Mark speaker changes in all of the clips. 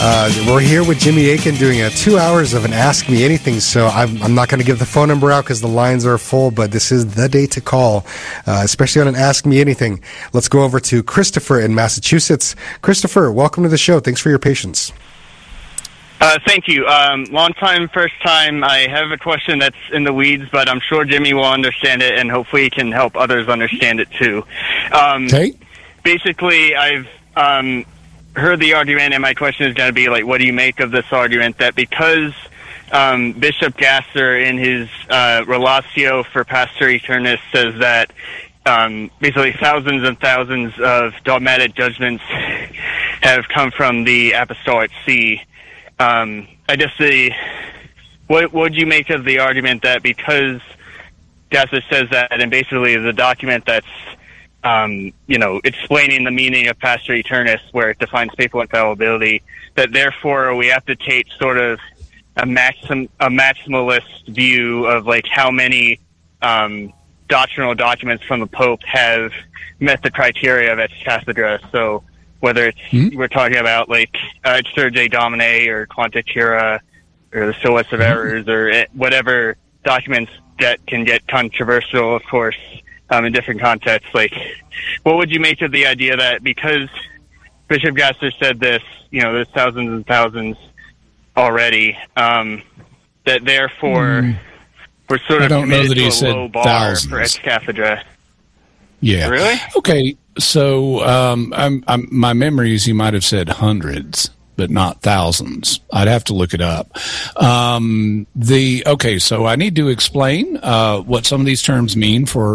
Speaker 1: We're here with Jimmy Akin doing 2 hours of an Ask Me Anything, so I'm not going to give the phone number out because the lines are full, but this is the day to call, especially on an Ask Me Anything. Let's go over to Christopher in Massachusetts. Christopher, welcome to the show. Thanks for your patience.
Speaker 2: Thank you. Long time, first time. I have a question that's in the weeds, but I'm sure Jimmy will understand it, and hopefully he can help others understand it too.
Speaker 1: Okay.
Speaker 2: Basically, I've heard the argument, and my question is going to be, like, what do you make of this argument that because Bishop Gasser in his Relatio for Pastor Aeternis says that basically thousands and thousands of dogmatic judgments have come from the Apostolic See, I just say, what would you make of the argument that because Gasser says that, and basically the document that's explaining the meaning of Pastor Aeternis, where it defines papal infallibility, that therefore we have to take sort of a maximalist view of like how many doctrinal documents from the Pope have met the criteria of ex cathedra. So whether it's we're talking about like Exsurge Domine or Quanta Cura or the Solas of Errors or whatever documents that can get controversial, of course, in different contexts. Like, what would you make of the idea that because Bishop Gasser said this, there's thousands and thousands already, that therefore we're sort of committed to a low bar
Speaker 3: thousands.
Speaker 2: For ex cathedra?
Speaker 3: Yeah.
Speaker 2: Really?
Speaker 3: Okay. So my memory is he might have said hundreds, but not thousands. I'd have to look it up. So I need to explain what some of these terms mean for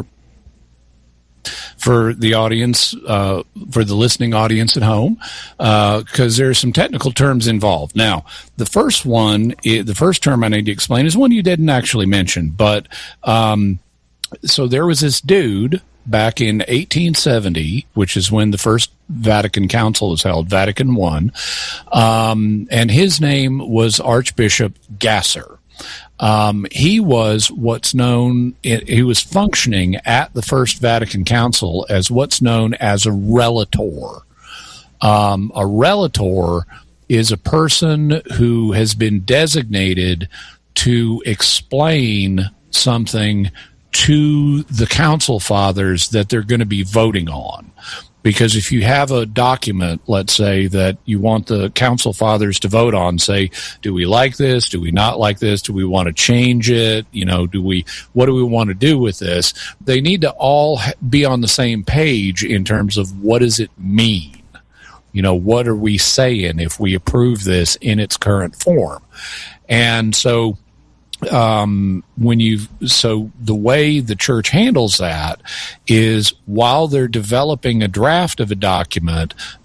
Speaker 3: the audience, for the listening audience at home, because there are some technical terms involved. Now, the first term I need to explain is one you didn't actually mention, but so there was this dude back in 1870, which is when the first Vatican Council was held, Vatican I, and his name was Archbishop Gasser. He was he was functioning at the First Vatican Council as what's known as a relator. A relator is a person who has been designated to explain something to the council fathers that they're going to be voting on. Because if you have a document, let's say, that you want the council fathers to vote on, say, do we like this? Do we not like this? Do we want to change it? What do we want to do with this? They need to all be on the same page in terms of what does it mean? What are we saying if we approve this in its current form? And so the way the church handles that is while they're developing a draft of a document,